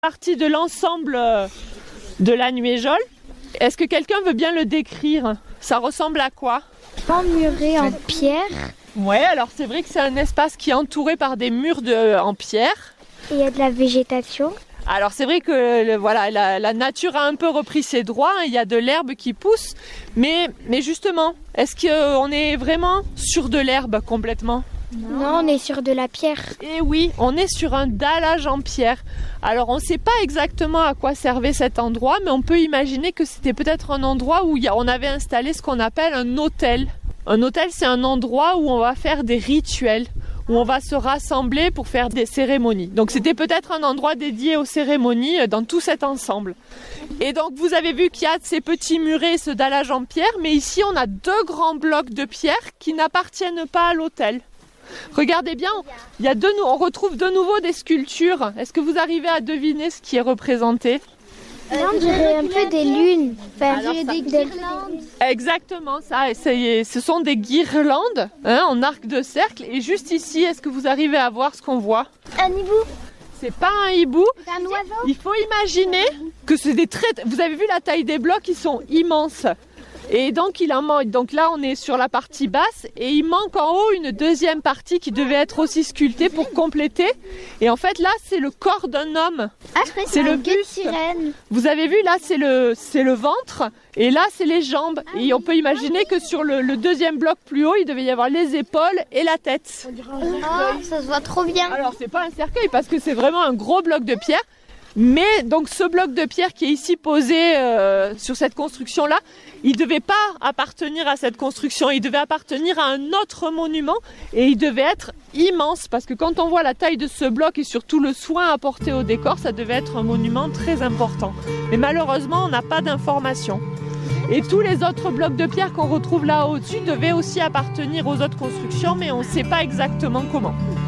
Partie de l'ensemble de la Nuéjole. Est-ce que quelqu'un veut bien le décrire? Ça ressemble à quoi? Emmuré en pierre. Ouais, alors c'est vrai que c'est un espace qui est entouré par des murs en pierre. Et il y a de la végétation. Alors c'est vrai que la nature a un peu repris ses droits, il y a de l'herbe qui pousse, mais justement, est-ce qu'on est vraiment sur de l'herbe complètement? Non, on est sur de la pierre. Et oui, on est sur un dallage en pierre. Alors on ne sait pas exactement à quoi servait cet endroit, mais on peut imaginer que c'était peut-être un endroit où on avait installé ce qu'on appelle un autel. Un autel, c'est un endroit où on va faire des rituels, où on va se rassembler pour faire des cérémonies. Donc c'était peut-être un endroit dédié aux cérémonies dans tout cet ensemble. Et donc vous avez vu qu'il y a ces petits murets, ce dallage en pierre, mais ici on a deux grands blocs de pierre qui n'appartiennent pas à l'autel. Regardez bien, on retrouve de nouveau des sculptures. Est-ce que vous arrivez à deviner ce qui est représenté? On dirait un peu des lunes. Des guirlandes. Exactement, ça. Ce sont des guirlandes en arc de cercle. Et juste ici, est-ce que vous arrivez à voir ce qu'on voit? Un hibou. C'est pas un hibou. C'est un oiseau. Il faut imaginer que c'est des traits. Vous avez vu la taille des blocs, ils sont immenses. Et donc il en manque. Donc là on est sur la partie basse et il manque en haut une deuxième partie qui devait être aussi sculptée pour compléter. Et en fait là c'est le corps d'un homme. C'est le buste. sirène. Vous avez vu là c'est le ventre et là c'est les jambes. Et on peut imaginer que sur le deuxième bloc plus haut il devait y avoir les épaules et la tête. Ça se voit trop bien. Alors c'est pas un cercueil parce que c'est vraiment un gros bloc de pierre. Mais donc ce bloc de pierre qui est ici posé sur cette construction-là, il ne devait pas appartenir à cette construction, il devait appartenir à un autre monument et il devait être immense parce que quand on voit la taille de ce bloc et surtout le soin apporté au décor, ça devait être un monument très important. Mais malheureusement, on n'a pas d'informations. Et tous les autres blocs de pierre qu'on retrouve là au-dessus devaient aussi appartenir aux autres constructions, mais on ne sait pas exactement comment.